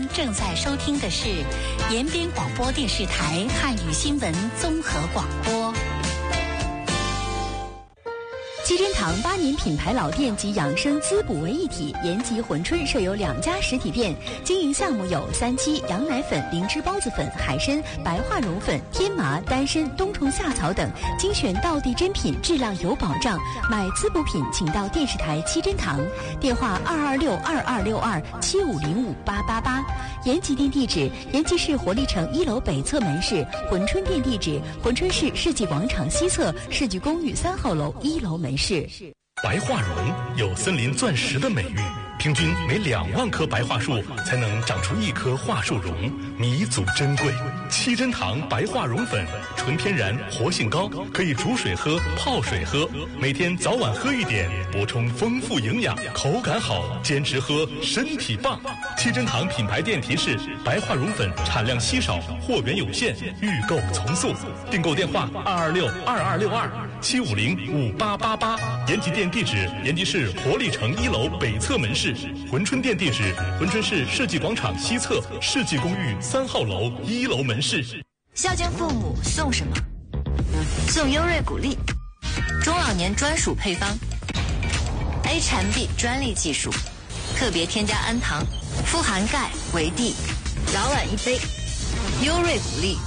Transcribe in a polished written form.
正在收听的是延边广播电视台汉语新闻综合广播。 七珍堂8年品牌老店及养生滋补为一体，延吉、珲春设有2家实体店，经营项目有3七、羊奶粉、灵芝孢子粉、海参、白化绒粉、天麻、丹参、冬虫夏草等，精选道地珍品，质量有保障。买滋补品，请到电视台七珍堂，电话226-2262-7505-888。延吉店地址：延吉市活力城1楼北侧门市；珲春店地址：珲春市世纪广场西侧世纪公寓3号楼1楼门市。 白化绒有森林钻石的美誉，平均每2万棵白桦树才能长出1棵桦树茸，弥足珍贵。七珍堂白化绒粉，纯天然，活性高，可以煮水喝、泡水喝，每天早晚喝一点，补充丰富营养，口感好，坚持喝身体棒。七珍堂品牌店提示：白化绒粉产量稀少，货源有限，预购从速。订购电话226-2262-750-5888。延吉店地址：延吉市活力城1楼北侧门市；珲春店地址：珲春市世纪广场西侧世纪公寓3号楼1楼门市。 孝敬父母送什么？送优瑞谷粒，中老年专属配方 ，A 产 B 专利技术，特别添加氨糖，富含钙、维 D，早晚1杯，优瑞谷粒。